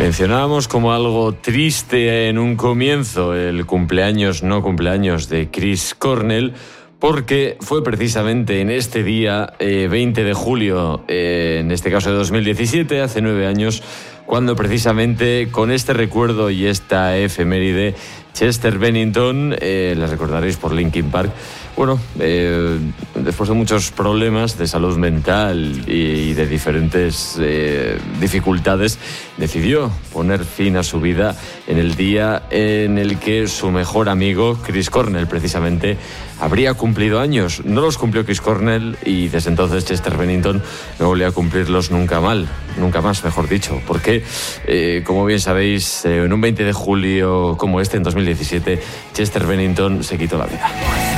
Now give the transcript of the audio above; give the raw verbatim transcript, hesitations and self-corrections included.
Mencionábamos como algo triste en un comienzo el cumpleaños, no cumpleaños de Chris Cornell, porque fue precisamente en este día, eh, veinte de julio, eh, en este caso de dos mil diecisiete, hace nueve años, cuando precisamente con este recuerdo y esta efeméride, Chester Bennington, eh, la recordaréis por Linkin Park, bueno, eh, después de muchos problemas de salud mental y, y de diferentes eh, dificultades, decidió poner fin a su vida en el día en el que su mejor amigo, Chris Cornell, precisamente, habría cumplido años. No los cumplió Chris Cornell y desde entonces Chester Bennington no volvió a cumplirlos nunca mal, nunca más, mejor dicho, porque, eh, como bien sabéis, eh, en un veinte de julio como este, en dos mil diecisiete, Chester Bennington se quitó la vida.